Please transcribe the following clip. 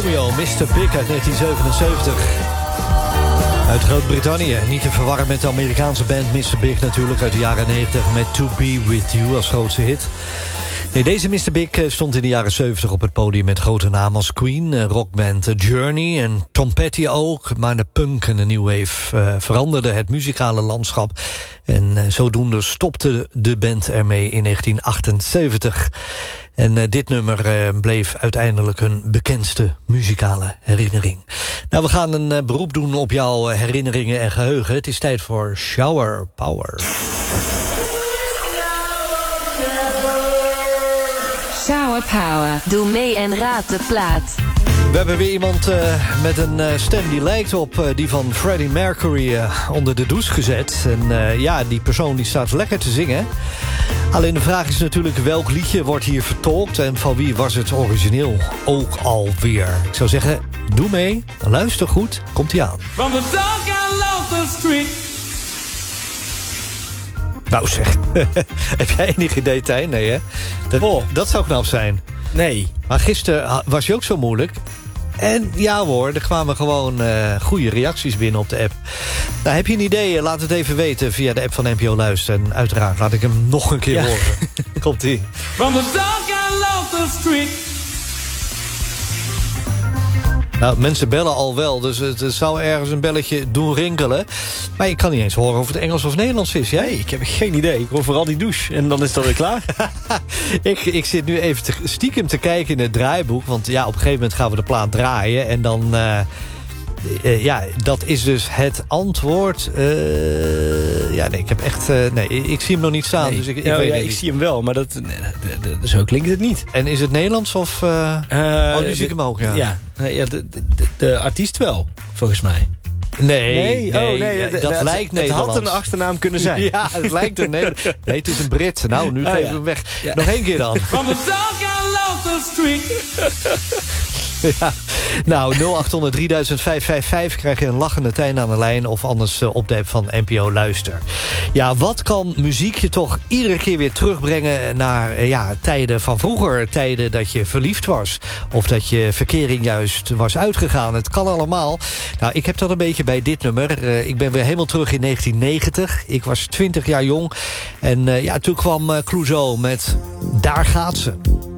Romeo, Mr. Big uit 1977. Uit Groot-Brittannië. Niet te verwarren met de Amerikaanse band Mr. Big natuurlijk uit de jaren 90... met To Be With You als grootste hit. Nee, deze Mr. Big stond in de jaren 70 op het podium met grote namen als Queen, rockband Journey en Tom Petty ook. Maar de punk en de new wave veranderden het muzikale landschap. En zodoende stopte de band ermee in 1978. En dit nummer bleef uiteindelijk hun bekendste muzikale herinnering. Nou, we gaan een beroep doen op jouw herinneringen en geheugen. Het is tijd voor Shower Power. Shower Power. Doe mee en raad de plaat. We hebben weer iemand met een stem die lijkt op die van Freddie Mercury onder de douche gezet. En ja, die persoon die staat lekker te zingen. Alleen de vraag is natuurlijk welk liedje wordt hier vertolkt... en van wie was het origineel ook alweer. Ik zou zeggen, doe mee, luister goed, komt-ie aan. From the dark and lonely street. Nou zeg, heb jij enig idee, Tijn? Nee, hè? Dat zou knap zijn. Nee. Maar gisteren was je ook zo moeilijk. En ja hoor, er kwamen gewoon goede reacties binnen op de app. Nou, heb je een idee? Laat het even weten via de app van NPO Luister. En uiteraard laat ik hem nog een keer horen. Komt-ie. From the dark and lonely street. Nou, mensen bellen al wel, dus het zou ergens een belletje doen rinkelen. Maar ik kan niet eens horen of het Engels of Nederlands is, jij? Nee, ik heb geen idee. Ik hoor vooral die douche en dan is het alweer klaar. ik zit nu even stiekem te kijken in het draaiboek. Want ja, op een gegeven moment gaan we de plaat draaien. En dan... ja, dat is dus het antwoord. Ja, nee, ik heb echt... nee, ik zie hem nog niet staan. Nee. Dus ik ik zie hem wel, maar zo klinkt het niet. En is het Nederlands of... nu zie ik hem ook, ja. De artiest wel, volgens mij. Nee, dat lijkt Nederlands. Het had een achternaam kunnen zijn. Ja, het lijkt een Nederlands. Nee, het is een Brit. Nou, nu geven we hem weg. Ja. Nog één keer dan. From the dark and lonely street. Ja. Nou, 0800-3055 krijg je een lachende Tijn aan de lijn... of anders op de app van NPO Luister. Ja, wat kan muziek je toch iedere keer weer terugbrengen... naar tijden van vroeger, tijden dat je verliefd was... of dat je verkering juist was uitgegaan. Het kan allemaal. Nou, ik heb dat een beetje bij dit nummer. Ik ben weer helemaal terug in 1990. Ik was 20 jaar jong. En toen kwam Clouseau met Daar gaat ze.